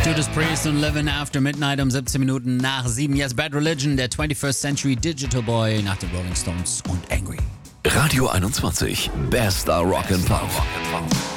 Judas Priest und Living After Midnight um 17 Minuten nach 7. Yes, Bad Religion, der 21st Century Digital Boy nach den Rolling Stones und Angry. Radio 21, bester Rock'n'Pop.